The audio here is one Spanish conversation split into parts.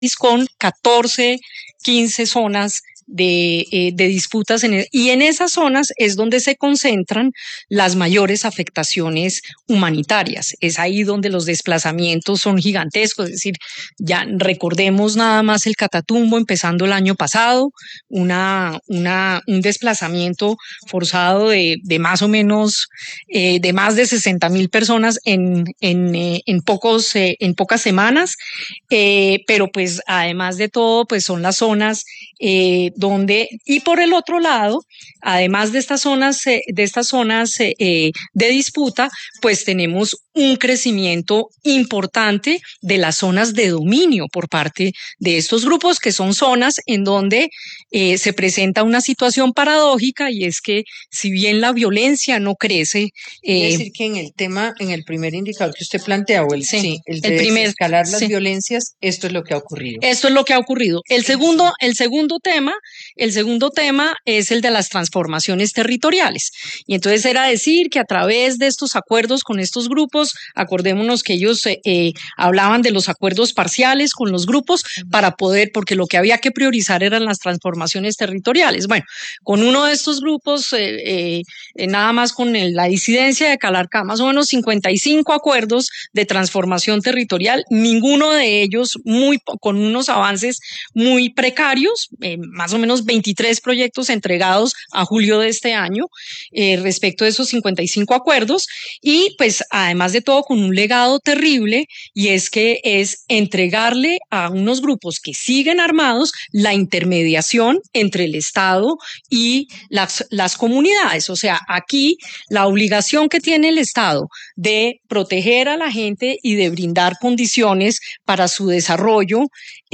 con 14, 15 zonas de disputas y en esas zonas es donde se concentran las mayores afectaciones humanitarias. Es ahí donde los desplazamientos son gigantescos, es decir, ya recordemos nada más el Catatumbo empezando el año pasado, un desplazamiento forzado de más o menos de más de 60,000 personas en pocas semanas, pero pues además de todo pues son las zonas donde, y por el otro lado, además de estas zonas de disputa, pues tenemos un crecimiento importante de las zonas de dominio por parte de estos grupos, que son zonas en donde se presenta una situación paradójica, y es que si bien la violencia no crece... es decir, que en el tema, en el primer indicador que usted plantea, o el de escalar las violencias, esto es lo que ha ocurrido. Esto es lo que ha ocurrido. El segundo tema es el de las transformaciones territoriales. Y entonces era decir que a través de estos acuerdos con estos grupos, acordémonos que ellos hablaban de los acuerdos parciales con los grupos para poder, porque lo que había que priorizar eran las transformaciones territoriales. Bueno, con uno de estos grupos, nada más con la disidencia de Calarcá, más o menos 55 acuerdos de transformación territorial, ninguno de ellos con unos avances muy precarios, más o menos 23 proyectos entregados a julio de este año respecto de esos 55 acuerdos, y pues además de todo con un legado terrible, y es que es entregarle a unos grupos que siguen armados la intermediación entre el Estado y las comunidades. O sea, aquí la obligación que tiene el Estado de proteger a la gente y de brindar condiciones para su desarrollo,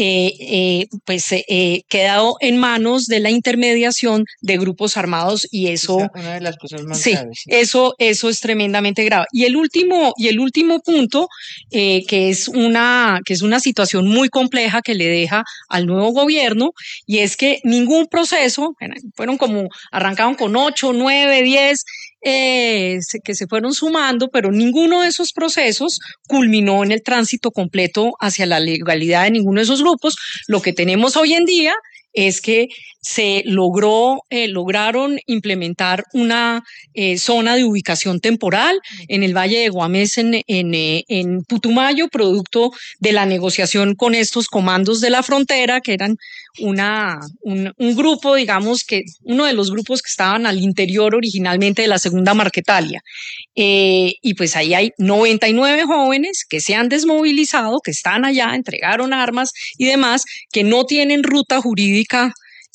quedado en manos de la intermediación de grupos armados, y eso es una de las cosas más graves. Eso es tremendamente grave. Y el último punto, que es una situación muy compleja que le deja al nuevo gobierno, y es que ningún proceso, arrancaron con 8, 9, 10 que se fueron sumando, pero ninguno de esos procesos culminó en el tránsito completo hacia la legalidad de ninguno de esos grupos. Lo que tenemos hoy en día es que se lograron implementar una zona de ubicación temporal en el Valle de Guamés, en Putumayo, producto de la negociación con estos comandos de la frontera, que eran un grupo, digamos, que uno de los grupos que estaban al interior originalmente de la Segunda Marquetalia. Y pues ahí hay 99 jóvenes que se han desmovilizado, que están allá, entregaron armas y demás, que no tienen ruta jurídica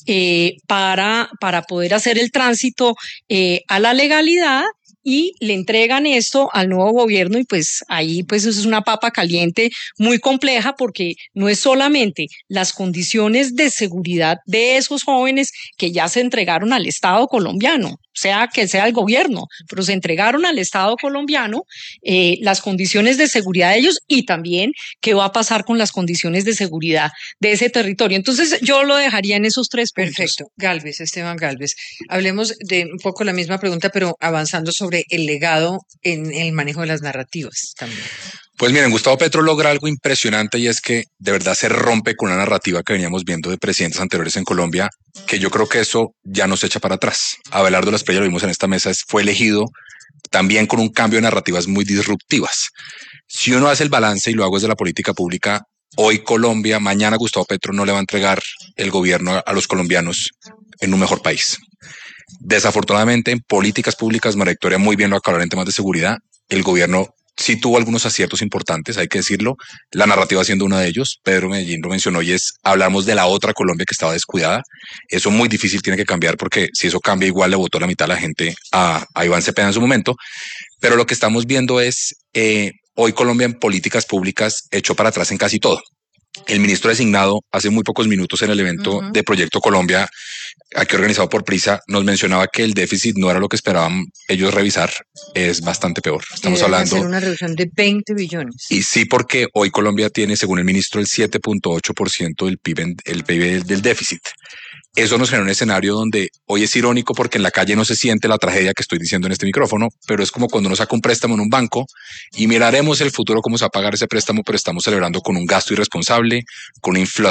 para poder hacer el tránsito a la legalidad, y le entregan esto al nuevo gobierno, y pues ahí pues es una papa caliente muy compleja, porque no es solamente las condiciones de seguridad de esos jóvenes que ya se entregaron al Estado colombiano, sea que sea el gobierno, pero se entregaron al Estado colombiano, las condiciones de seguridad de ellos, y también qué va a pasar con las condiciones de seguridad de ese territorio. Entonces yo lo dejaría en esos tres puntos. Perfecto. Esteban Gálvez, hablemos de un poco la misma pregunta, pero avanzando sobre el legado en el manejo de las narrativas también. Pues miren, Gustavo Petro logra algo impresionante, y es que de verdad se rompe con una narrativa que veníamos viendo de presidentes anteriores en Colombia, que yo creo que eso ya no se echa para atrás. Abelardo Lasprilla, lo vimos en esta mesa, fue elegido también con un cambio de narrativas muy disruptivas. Si uno hace el balance, y lo hago desde la política pública, hoy Colombia, mañana Gustavo Petro no le va a entregar el gobierno a los colombianos en un mejor país. Desafortunadamente, en políticas públicas, María Victoria muy bien lo aclaró en temas de seguridad, el gobierno sí tuvo algunos aciertos importantes, hay que decirlo, la narrativa siendo uno de ellos. Pedro Medellín lo mencionó, y hablamos de la otra Colombia que estaba descuidada. Eso muy difícil tiene que cambiar, porque si eso cambia, igual le votó la mitad de la gente a Iván Cepeda en su momento. Pero lo que estamos viendo es hoy Colombia en políticas públicas echó para atrás en casi todo. El ministro designado hace muy pocos minutos en el evento de Proyecto Colombia aquí organizado por Prisa, nos mencionaba que el déficit no era lo que esperaban ellos revisar, es bastante peor. Estamos hablando de una reducción de 20 billones. Y sí, porque hoy Colombia tiene, según el ministro, el 7.8% del PIB, el PIB del déficit. Eso nos genera un escenario donde hoy es irónico porque en la calle no se siente la tragedia que estoy diciendo en este micrófono, pero es como cuando uno saca un préstamo en un banco y miraremos el futuro cómo se va a pagar ese préstamo, pero estamos celebrando con un gasto irresponsable, con una inflación